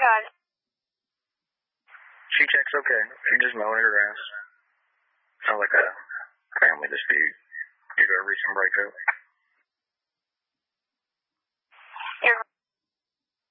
God. She checks okay. She's just mowing her grass. Sounds like a family dispute due to a recent breakup.